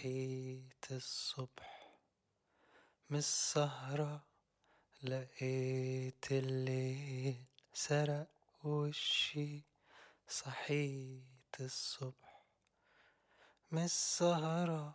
صحيت الصبح من السهرة، لقيت الليل سرق وشي. صحيت الصبح من السهرة،